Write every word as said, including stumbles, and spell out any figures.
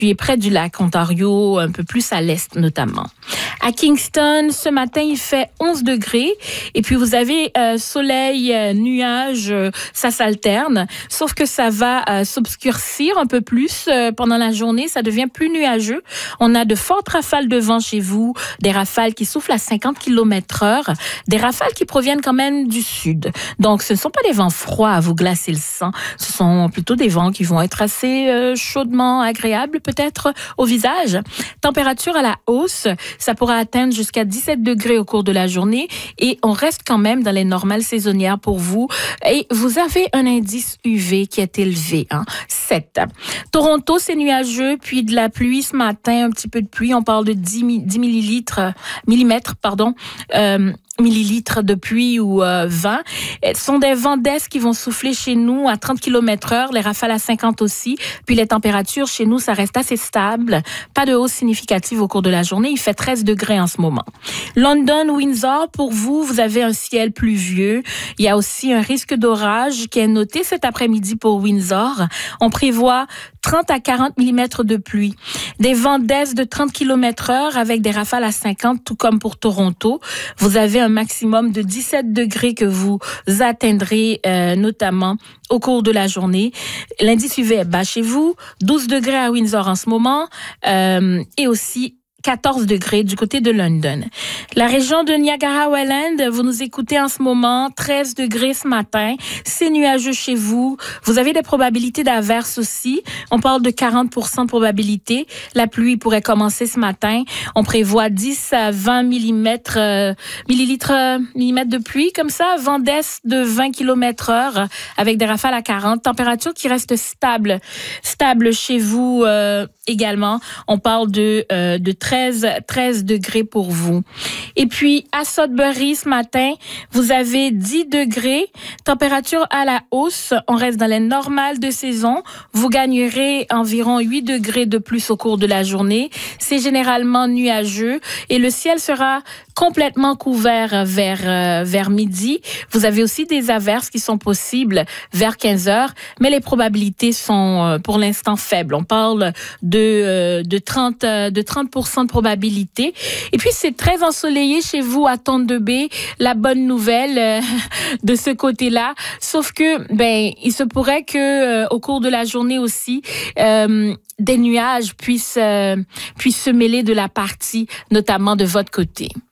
puis près du lac Ontario, un peu plus à l'est notamment. À Kingston, ce matin, il fait onze degrés. Et puis, vous avez euh, soleil, euh, nuages, euh, ça s'alterne. Sauf que ça va euh, s'obscurcir un peu plus euh, pendant la journée. Ça devient plus nuageux. On a de fortes rafales de vent chez vous, des rafales qui soufflent à cinquante kilomètres heure, des rafales qui proviennent quand même du sud. Donc, ce ne sont pas des vents froids à vous glacer le sang. Ce sont plutôt des vents qui vont être assez euh, chaudement agréables, peut-être, au visage. Température à la hausse. Ça pourra atteindre jusqu'à dix-sept degrés au cours de la journée et on reste quand même dans les normales saisonnières pour vous. Et vous avez un indice U V qui est élevé, hein, sept. Toronto, c'est nuageux, puis de la pluie ce matin, un petit peu de pluie. On parle de dix millilitres, millimètres, pardon, euh, millilitres de pluie ou euh, vingt. Ce sont des vents d'est qui vont souffler chez nous à trente kilomètres heure, les rafales à cinquante aussi. Puis les températures chez nous, ça reste assez stable. Pas de hausse significative au cours de la journée. Il fait treize degrés en ce moment. London, Windsor, pour vous, vous avez un ciel pluvieux. Il y a aussi un risque d'orage qui est noté cet après-midi pour Windsor. On prévoit trente à quarante millimètres de pluie. Des vents d'est de trente kilomètres heure avec des rafales à cinquante, tout comme pour Toronto. Vous avez un maximum de dix-sept degrés que vous atteindrez euh, notamment au cours de la journée. L'indice U V est bas chez vous, douze degrés à Windsor en ce moment euh, et aussi quatorze degrés du côté de London. La région de Niagara-Welland, vous nous écoutez en ce moment, treize degrés ce matin. C'est nuageux chez vous. Vous avez des probabilités d'averses aussi. On parle de quarante pour cent de probabilité. La pluie pourrait commencer ce matin. On prévoit dix à vingt millimètres, euh, millilitres, euh, millimètres de pluie, comme ça. Vent d'est de vingt kilomètres heure avec des rafales à quarante. Température qui reste stable. Stable chez vous euh, également. On parle de, euh, de treize degrés pour vous. Et puis, à Sudbury, ce matin, vous avez dix degrés, température à la hausse. On reste dans les normales de saison. Vous gagnerez environ huit degrés de plus au cours de la journée. C'est généralement nuageux et le ciel sera complètement couvert vers, euh, vers midi. Vous avez aussi des averses qui sont possibles vers quinze heures, mais les probabilités sont euh, pour l'instant faibles. On parle de, euh, de trente, euh, de trente pour cent de probabilité. Et puis, c'est très ensoleillé chez vous à Thunder Bay. La bonne nouvelle euh, de ce côté-là. Sauf que, ben, il se pourrait que euh, au cours de la journée aussi, euh, des nuages puissent, euh, puissent se mêler de la partie, notamment de votre côté.